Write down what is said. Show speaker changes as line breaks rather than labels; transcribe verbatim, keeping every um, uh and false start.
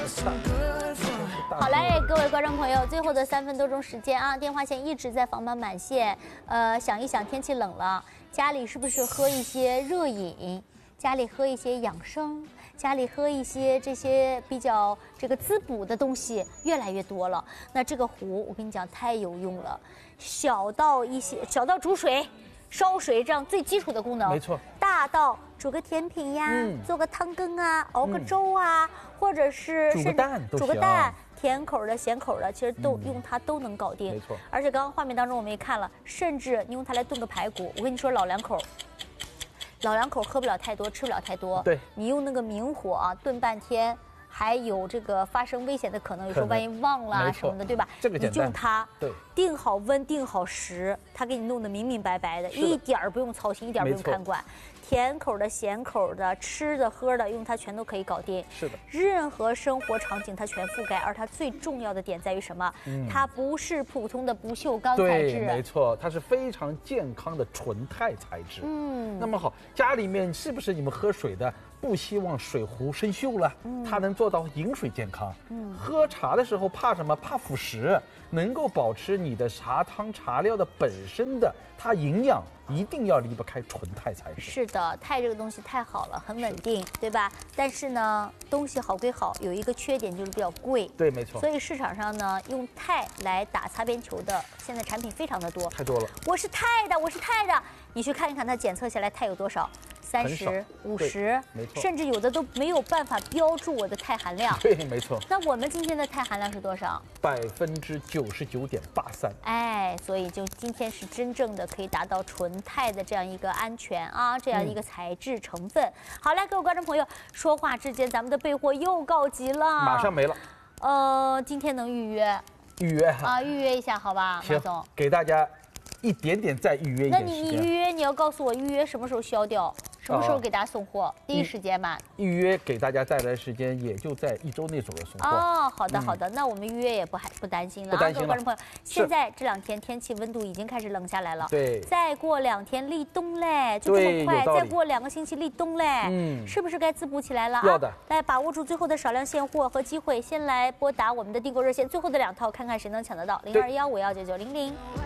好嘞，各位观众朋友，最后的三分多钟时间啊，电话线一直在房门满线。呃，想一想，天气冷了，家里是不是喝一些热饮？家里喝一些养生，家里喝一些这些比较这个滋补的东西越来越多了。那这个壶，我跟你讲太有用了，小到一些小到煮水、烧水这样最基础的功能，
没错。
大到煮个甜品呀，嗯、做个汤羹啊，熬个粥啊，嗯、或者是
煮个蛋都行。
煮个蛋。甜口的、咸口的，其实都、嗯、用它都能搞定。
没错。
而且刚刚画面当中我们也看了，甚至你用它来炖个排骨，我跟你说，老两口，老两口喝不了太多，吃不了太多。
对。
你用那个明火啊炖半天，还有这个发生危险的可能，有时候万一忘了啊什么的，对吧？
这个简单。
你就用它，
对，
定好温，定好时，它给你弄得明明白白的，一点儿不用操心，一点儿不用看管。甜口的、咸口的、吃的、喝的，用它全都可以搞定。
是的，
任何生活场景它全覆盖。而它最重要的点在于什么？嗯、它不是普通的不锈钢材质。
对，没错，它是非常健康的纯钛材质。嗯，那么好，家里面是不是你们喝水的不希望水壶生锈了？嗯，它能做到饮水健康。嗯，喝茶的时候怕什么？怕腐蚀，能够保持你的茶汤茶料的本身的它营养，一定要离不开纯钛材质。
是的。钛这个东西太好了，很稳定，对吧？但是呢，东西好归好，有一个缺点就是比较贵。
对，没错。
所以市场上呢，用钛来打擦边球的，现在产品非常的多，
太多了。
我是钛的，我是钛的，你去看一看它检测下来钛有多少，三十、五十，
没错，
甚至有的都没有办法标注我的钛含量。
对，没错。
那我们今天的钛含量是多少？
百分之九十九点八三。
哎，所以就今天是真正的可以达到纯钛的这样一个安全啊，这样一个材质成分。嗯、好嘞，各位观众朋友，说话之间咱们的备货又告急了，
马上没了。
呃，今天能预约？
预约
啊，预约一下好吧，马总。
给大家一点点再预约一点。
那你你预约，你要告诉我预约什么时候销掉？什么时候给大家送货？第一时间嘛。
预约给大家带来的时间也就在一周内左右送货。
哦，好的好的，那我们预约也不还不担心了。
不担心了。
各位观众朋友，现在这两天天气温度已经开始冷下来了。
对。
再过两天立冬嘞，就这么快，再过两个星期立冬嘞。嗯。是不是该滋补起来了啊？
要的。
来把握住最后的少量现货和机会，先来拨打我们的订购热线，最后的两套看看谁能抢得到，零二幺五幺九九零零。